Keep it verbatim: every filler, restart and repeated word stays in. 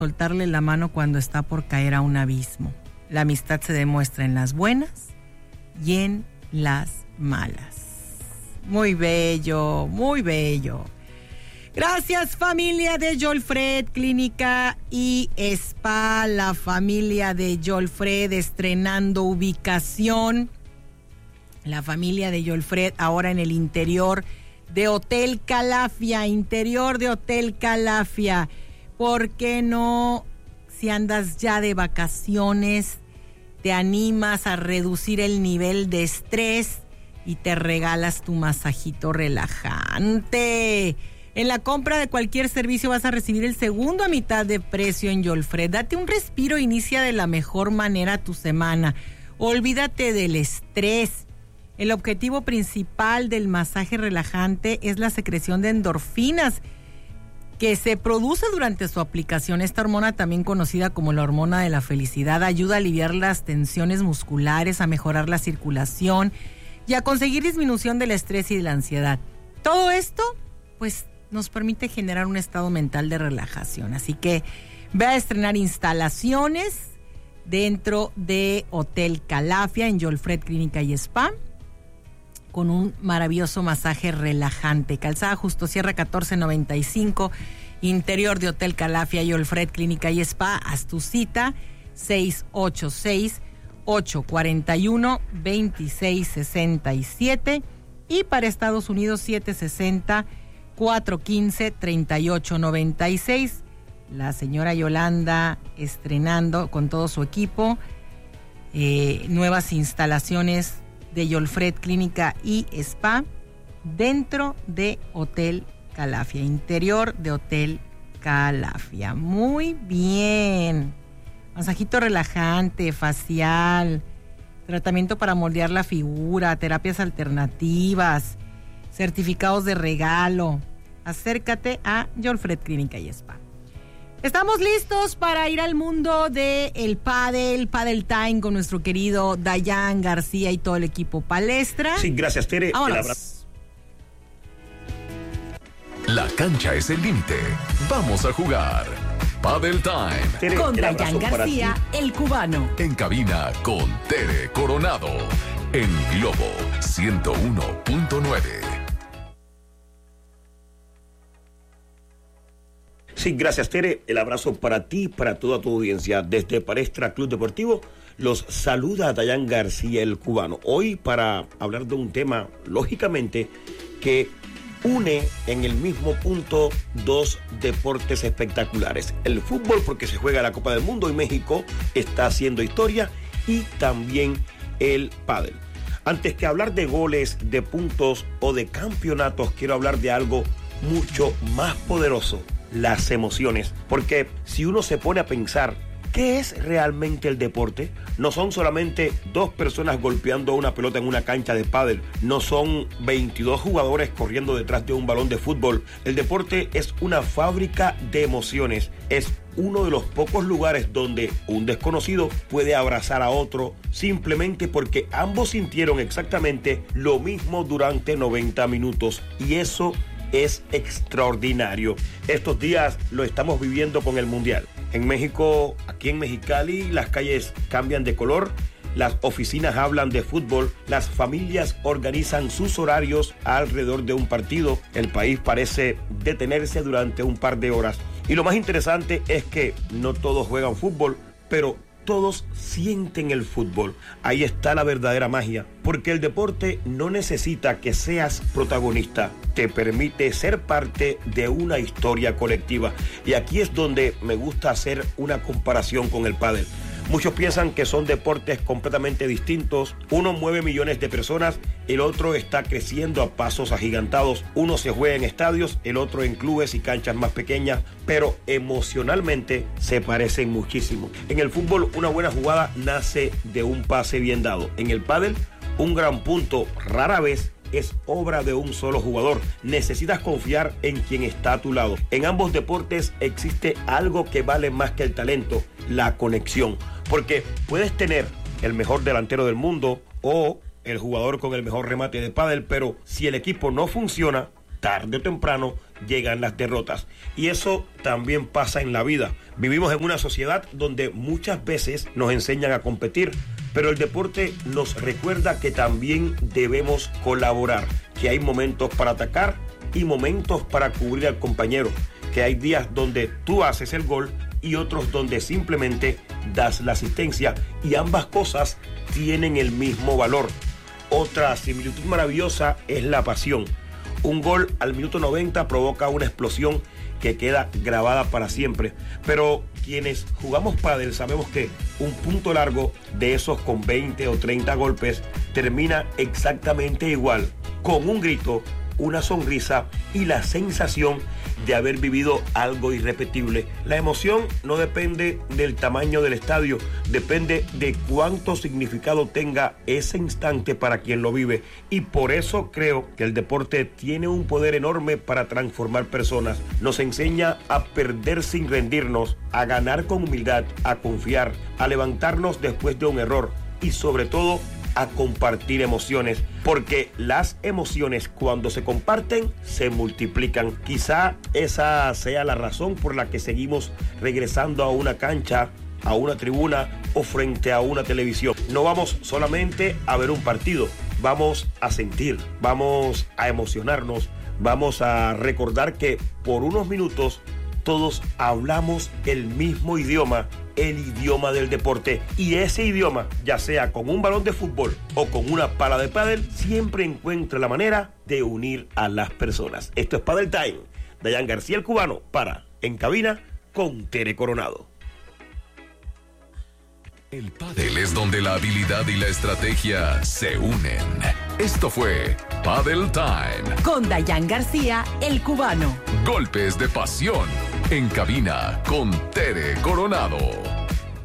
soltarle la mano cuando está por caer a un abismo. La amistad se demuestra en las buenas y en las malas. Muy bello, muy bello. Gracias, familia de Jolfred Clínica y Spa, la familia de Jolfred estrenando ubicación. La familia de Jolfred ahora en el interior de Hotel Calafia, interior de Hotel Calafia. ¿Por qué no, si andas ya de vacaciones, te animas a reducir el nivel de estrés y te regalas tu masajito relajante? En la compra de cualquier servicio vas a recibir el segundo a mitad de precio en Jolfred. Date un respiro, inicia de la mejor manera tu semana. Olvídate del estrés. El objetivo principal del masaje relajante es la secreción de endorfinas que se produce durante su aplicación. Esta hormona, también conocida como la hormona de la felicidad, ayuda a aliviar las tensiones musculares, a mejorar la circulación y a conseguir disminución del estrés y de la ansiedad. Todo esto, pues, nos permite generar un estado mental de relajación. Así que ve a estrenar instalaciones dentro de Hotel Calafia en Jolfred Clínica y Spa con un maravilloso masaje relajante. Calzada Justo Sierra catorce noventa y cinco, interior de Hotel Calafia y Jolfred Clínica y Spa. Haz tu cita seis ocho seis, ocho cuatro uno, dos seis seis siete y para Estados Unidos siete seis cero, cuatro uno cinco, tres ocho nueve seis. La señora Yolanda estrenando con todo su equipo eh, nuevas instalaciones de Jolfred Clínica y Spa dentro de Hotel Calafia, interior de Hotel Calafia. Muy bien. Masajito relajante, facial, tratamiento para moldear la figura, terapias alternativas, certificados de regalo. Acércate a Jolfred Clínica y Spa. Estamos listos para ir al mundo del pádel, Padel Time, con nuestro querido Dayan García y todo el equipo Palestra. Sí, gracias, Tere. Vámonos. La cancha es el límite. Vamos a jugar. Padel Time. Tere, con Dayan García, el cubano. En cabina con Tere Coronado. En Globo ciento uno punto nueve. Sí, gracias, Tere. El abrazo para ti, para toda tu audiencia. Desde Palestra Club Deportivo, los saluda Dayan García, el cubano. Hoy para hablar de un tema, lógicamente, que une en el mismo punto dos deportes espectaculares. El fútbol, porque se juega la Copa del Mundo y México está haciendo historia, y también el pádel. Antes que hablar de goles, de puntos o de campeonatos, quiero hablar de algo mucho más poderoso: las emociones. Porque si uno se pone a pensar, ¿qué es realmente el deporte? No son solamente dos personas golpeando una pelota en una cancha de pádel, no son veintidós jugadores corriendo detrás de un balón de fútbol. El deporte es una fábrica de emociones. Es uno de los pocos lugares donde un desconocido puede abrazar a otro simplemente porque ambos sintieron exactamente lo mismo durante noventa minutos. Y eso es extraordinario. Estos días lo estamos viviendo con el Mundial. En México, aquí en Mexicali, las calles cambian de color, las oficinas hablan de fútbol, las familias organizan sus horarios alrededor de un partido. El país parece detenerse durante un par de horas. Y lo más interesante es que no todos juegan fútbol, pero todos sienten el fútbol. Ahí está la verdadera magia, porque el deporte no necesita que seas protagonista, te permite ser parte de una historia colectiva. Y aquí es donde me gusta hacer una comparación con el pádel. Muchos piensan que son deportes completamente distintos. Uno mueve millones de personas, el otro está creciendo a pasos agigantados. Uno se juega en estadios, el otro en clubes y canchas más pequeñas, pero emocionalmente se parecen muchísimo. En el fútbol, una buena jugada nace de un pase bien dado. En el pádel, un gran punto rara vez es obra de un solo jugador. Necesitas confiar en quien está a tu lado. En ambos deportes existe algo que vale más que el talento: la conexión. Porque puedes tener el mejor delantero del mundo o el jugador con el mejor remate de pádel, pero si el equipo no funciona, tarde o temprano llegan las derrotas. Y eso también pasa en la vida. Vivimos en una sociedad donde muchas veces nos enseñan a competir, pero el deporte nos recuerda que también debemos colaborar, que hay momentos para atacar y momentos para cubrir al compañero, que hay días donde tú haces el gol y otros donde simplemente das la asistencia, y ambas cosas tienen el mismo valor. Otra similitud maravillosa es la pasión. Un gol al minuto noventa provoca una explosión que queda grabada para siempre, pero quienes jugamos pádel sabemos que un punto largo de esos con veinte o treinta golpes termina exactamente igual, con un grito, una sonrisa y la sensación de haber vivido algo irrepetible. La emoción no depende del tamaño del estadio, depende de cuánto significado tenga ese instante para quien lo vive, y por eso creo que el deporte tiene un poder enorme para transformar personas. Nos enseña a perder sin rendirnos, a ganar con humildad, a confiar, a levantarnos después de un error y sobre todo a compartir emociones, porque las emociones cuando se comparten se multiplican. Quizá esa sea la razón por la que seguimos regresando a una cancha, a una tribuna o frente a una televisión. No vamos solamente a ver un partido, vamos a sentir, vamos a emocionarnos, vamos a recordar que por unos minutos todos hablamos el mismo idioma, el idioma del deporte, y ese idioma, ya sea con un balón de fútbol o con una pala de pádel, siempre encuentra la manera de unir a las personas. Esto es Padel Time. Dayan García, el cubano, para En Cabina con Tere Coronado. El pádel es donde la habilidad y la estrategia se unen. Esto fue Padel Time con Dayan García, el cubano. Golpes de pasión. En Cabina con Tere Coronado.